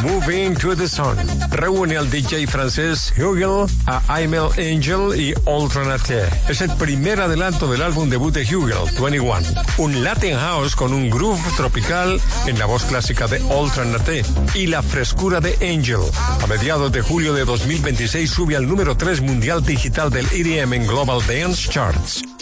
Moving to the Sun. Reúne al DJ francés Hugel, a Aimel Angel y Ultranate. Es el primer adelanto del álbum debut de Hugel, 21. Un Latin House con un groove tropical en la voz clásica de Ultranate y la frescura de Angel. A mediados de julio de 2026 sube al número 3 mundial digital del EDM en Global Dance Charts.